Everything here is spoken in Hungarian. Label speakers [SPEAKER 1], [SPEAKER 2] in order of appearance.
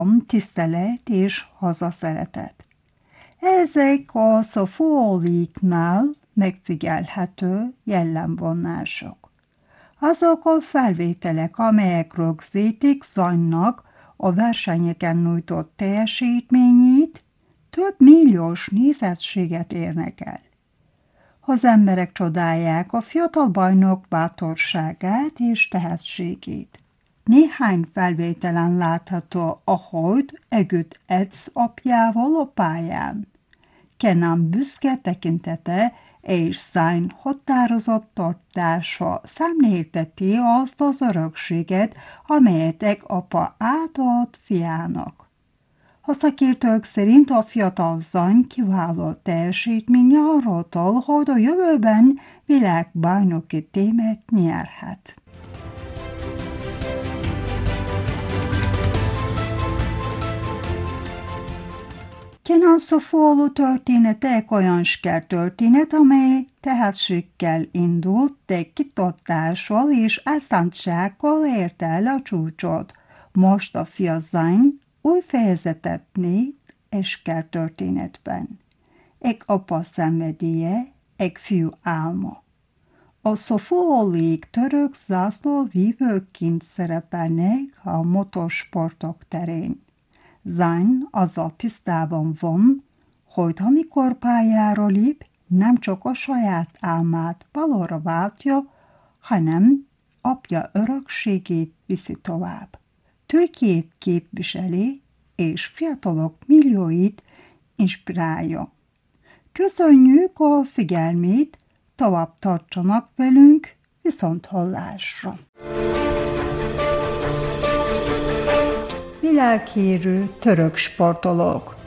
[SPEAKER 1] tisztelet és hazaszeretet. Ezek a Szophóliknál megfigyelhető jellemvonások. Azok a felvételek, amelyek rögzítik Zajnak a versenyeken nyújtott teljesítményét, több milliós nézettséget érnek el. Az emberek csodálják a fiatal bajnok bátorságát és tehetségét. Néhány felvételen látható, ahogy együtt edz apjával a pályán. Kenan büszke tekintete és Zayn határozott tartása szemlélteti azt az örökséget, amelyet egy apa átad fiának. A szakértők szerint a fiatal Zayn kiváló teljesítménye arról szól, hogy a jövőben világbajnoki címet nyerhet. Kenan Sofuoglu története egy olyan sikertörténet, amely tehetséggel indult, de kitartással és elszántsággal érte el a csúcsot. Most a fia Zayn új fejezetet nyit egy sikertörténetben. Egy apa szenvedélye, egy fiú álma. A Sofuogluik török zászlóvivőként szerepelnek a motorsportok terén. Zayn azzal tisztában van, hogy amikor pályára lép, nem csak a saját álmát valóra váltja, hanem apja örökségét viszi tovább. Türkiét képviseli, és fiatalok millióit inspirálja. Köszönjük a figyelmét, tovább tartsanak velünk, viszonthallásra! Világhírű török sportolók.